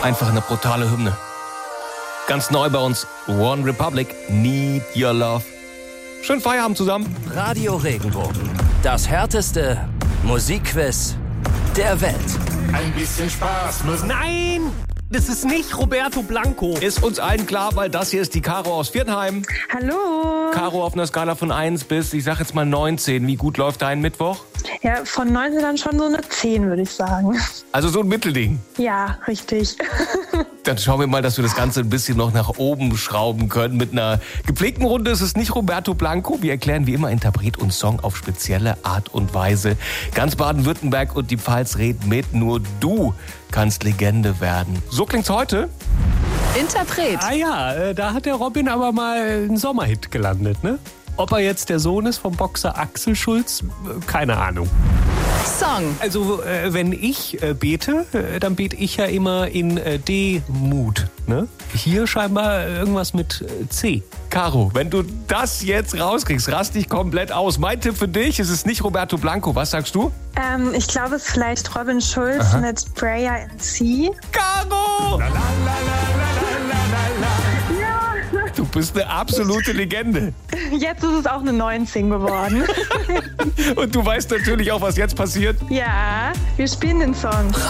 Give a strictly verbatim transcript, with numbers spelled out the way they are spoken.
Einfach eine brutale Hymne. Ganz neu bei uns, One Republic, Need Your Love. Schönen Feierabend zusammen. Radio Regenbogen, das härteste Musikquiz der Welt. Ein bisschen Spaß muss... Nein, das ist nicht Roberto Blanco. Ist uns allen klar, weil das hier ist die Caro aus Viernheim. Hallo. Caro auf einer Skala von eins bis, ich sag jetzt mal neunzehn. Wie gut läuft dein Mittwoch? Ja, von neunzehn dann schon so eine zehn, würde ich sagen. Also so ein Mittelding. Ja, richtig. Dann schauen wir mal, dass wir das Ganze ein bisschen noch nach oben schrauben können. Mit einer gepflegten Runde ist es nicht Roberto Blanco. Wir erklären wie immer Interpret und Song auf spezielle Art und Weise. Ganz Baden-Württemberg und die Pfalz reden mit. Nur du kannst Legende werden. So klingt's heute. Interpret. Ah ja, äh, da hat der Robin aber mal einen Sommerhit gelandet, ne? Ob er jetzt der Sohn ist vom Boxer Axel Schulz, äh, keine Ahnung. Song. Also, äh, wenn ich äh, bete, äh, dann bete ich ja immer in äh, D-Mut, ne? Hier scheinbar irgendwas mit äh, C. Caro, wenn du das jetzt rauskriegst, rast dich komplett aus. Mein Tipp für dich, es ist nicht Roberto Blanco. Was sagst du? Ähm, ich glaube, es ist vielleicht Robin Schulz Aha. mit Prayer in C. Caro! Ja. Du bist eine absolute Legende. Jetzt ist es auch eine neunzehn geworden. Und du weißt natürlich auch, was jetzt passiert. Ja, wir spielen den Song.